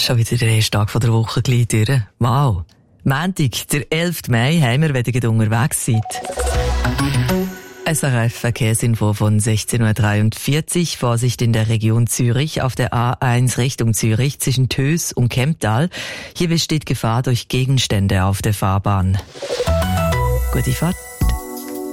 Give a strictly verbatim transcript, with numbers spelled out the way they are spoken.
schon wieder der erste Tag der Woche gleich durch. Wow. Montag, der elften Mai, haben wir, wenn ihr unterwegs seid. S R F Verkehrsinfo von sechzehn Uhr dreiundvierzig. Vorsicht in der Region Zürich auf der A eins Richtung Zürich zwischen Tös und Kemptal. Hier besteht Gefahr durch Gegenstände auf der Fahrbahn. Gute Fahrt.